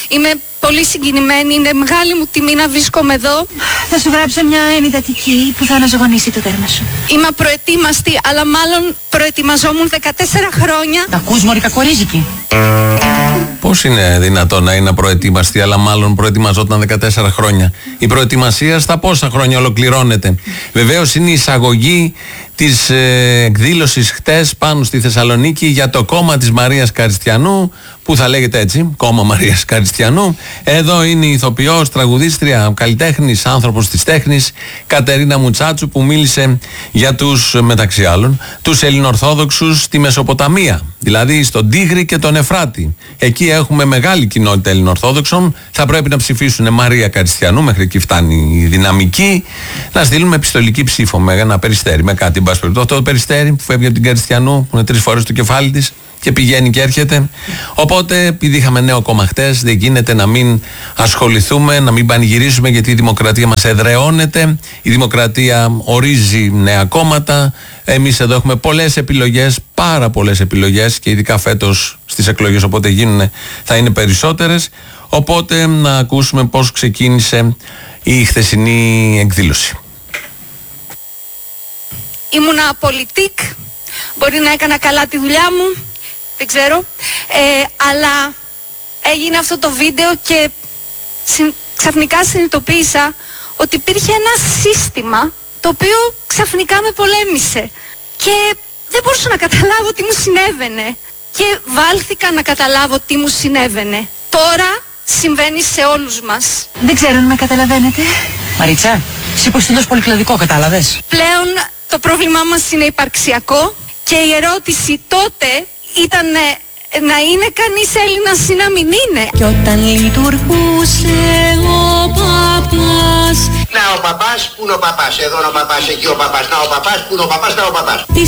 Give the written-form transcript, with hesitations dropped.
Είμαι πολύ συγκινημένη, είναι μεγάλη μου τιμή να βρίσκομαι εδώ. Θα σου γράψω μια ενυδατική που θα αναζωογονήσει το τέρμα σου. Είμαι απροετοίμαστη, αλλά μάλλον προετοιμαζόμουν 14 χρόνια. Τα ακούς μωρή κακορίζικη. Πώς είναι δυνατόν να είναι απροετοίμαστη, αλλά μάλλον προετοιμαζόταν 14 χρόνια. Η προετοιμασία στα πόσα χρόνια ολοκληρώνεται? Βεβαίως είναι η εισαγωγή της εκδήλωσης χτες πάνω στη Θεσσαλονίκη για το κόμμα της Μαρίας Καριστιανού, που θα λέγεται έτσι, κόμμα Μαρίας Καριστιανού. Εδώ είναι η ηθοποιός, τραγουδίστρια, καλλιτέχνης, άνθρωπος της τέχνης, Κατερίνα Μουτσάτσου, που μίλησε για τους, μεταξύ άλλων, τους Ελληνοορθόδοξους στη Μεσοποταμία, δηλαδή στον Τίγρη και τον Εφράτη. Εκεί έχουμε μεγάλη κοινότητα Ελληνοορθόδοξων. Θα πρέπει να ψηφίσουν Μαρία Καριστιανού, μέχρι εκεί φτάνει η δυναμική. Να στείλουμε επιστολική ψήφο με ένα περιστέρι, με κάτι. Αυτό το περιστέρι που φεύγει από την Καριστιανού, που είναι 3 φορές το κεφάλι της και πηγαίνει και έρχεται. Οπότε, επειδή είχαμε νέο κόμμα χτες, δεν γίνεται να μην ασχοληθούμε, να μην πανηγυρίσουμε, γιατί η δημοκρατία μας εδραιώνεται. Η δημοκρατία ορίζει νέα κόμματα. Εμείς εδώ έχουμε πολλές επιλογές, πάρα πολλές επιλογές, και ειδικά φέτος στις εκλογές, οπότε γίνουν, θα είναι περισσότερες. Οπότε να ακούσουμε πώς ξεκίνησε η χθεσινή εκδήλωση. Ήμουνα πολιτικ, μπορεί να έκανα καλά τη δουλειά μου, δεν ξέρω, αλλά έγινε αυτό το βίντεο και ξαφνικά συνειδητοποίησα ότι υπήρχε ένα σύστημα το οποίο ξαφνικά με πολέμησε και δεν μπορούσα να καταλάβω τι μου συνέβαινε και βάλθηκα να καταλάβω τι μου συνέβαινε. Τώρα συμβαίνει σε όλους μας. Δεν ξέρω αν με καταλαβαίνετε. Μαρίτσα, εσύ πως στείλω πολυκλαδικό, κατάλαβες? Πλέον το πρόβλημά μας είναι υπαρξιακό και η ερώτηση τότε ήταν να είναι κανείς Έλληνας ή να μην είναι. Και όταν λειτουργούσε ο παπάς. Να ο παπάς, πού είναι ο παπάς? Εδώ είναι ο παπάς, εκεί ο παπάς. Να ο παπάς, πού είναι ο παπάς, να ο παπάς.